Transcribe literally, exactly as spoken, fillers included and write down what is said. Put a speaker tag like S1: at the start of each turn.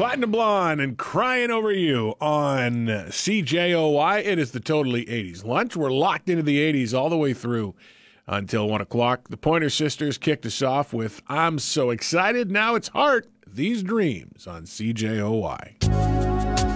S1: Platinum Blonde and Crying Over You on C J O Y. It is the Totally eighties Lunch. We're locked into the eighties all the way through until one o'clock. The Pointer Sisters kicked us off with I'm So Excited. Now it's Heart, These Dreams on C J O Y.